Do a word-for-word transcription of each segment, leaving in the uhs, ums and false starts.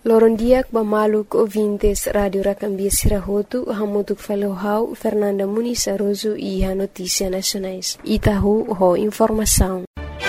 Lorondiak bamaluk ouvintes Radio Racambia Sirahotu, hamutuk falohau Fernanda Muniz Aroso e a Notícia Nacionais. Itahu ho informação.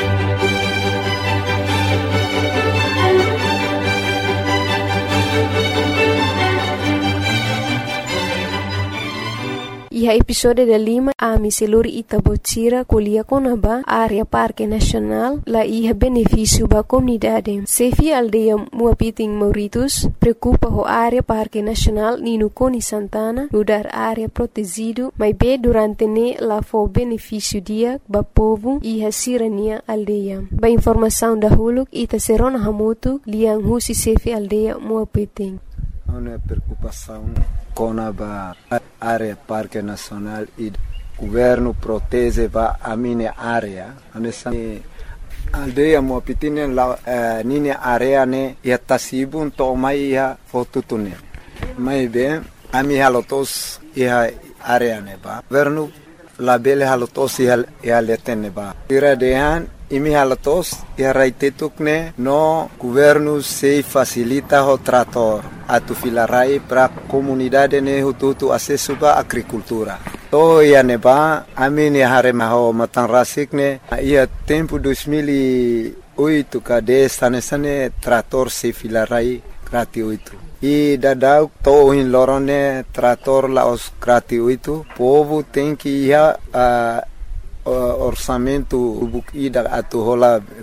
E a episódio da Lima, a Miseluri Itabotira, Colia Conaba, área Parque Nacional, lá ia benefício para a comunidade. Sefi aldeia Muapiting Mauritus, preocupa a área Parque Nacional Nino Coni Santana, lugar área protegido, mas bem durante ne lá foi benefício dia para povo e a sirania aldeia. Ba informação da Huluk, Ita Serona Hamutu, Liang Husi Sefi aldeia Muapiting. Uma preocupação com a área Parque Nacional e o governo protege a minha área. A aldeia Muapiting la minha área ne ia tasibun to mai ia fotutune. Mai bem a minha halotos ia área ne ba. Governo la bele halotos ia ia letene ba. Tira dehan imi halatos ia raitetukne no governo se facilita o trator atu filarai para comunidade ne hutu acesso ba agricultura. To ia neba amini hare maho matanrasik ne ia tempo dois mil e oito kade sane sane trator se filarai gratuito. E dadau to in lorone trator la os gratuito. Povo tem que ia uh, orçamento bukida atu rola